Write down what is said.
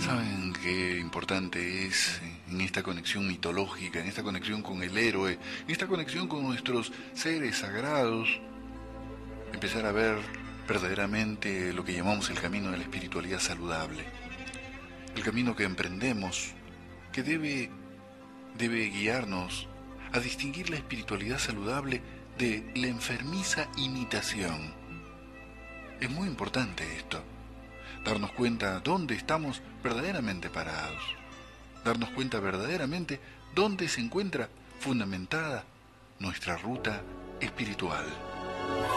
¿Saben qué importante es en esta conexión mitológica, en esta conexión con el héroe, en esta conexión con nuestros seres sagrados, empezar a ver verdaderamente lo que llamamos el camino de la espiritualidad saludable? El camino que emprendemos, que debe guiarnos a distinguir la espiritualidad saludable de la enfermiza imitación. Es muy importante esto, darnos cuenta dónde estamos verdaderamente parados, darnos cuenta verdaderamente dónde se encuentra fundamentada nuestra ruta espiritual.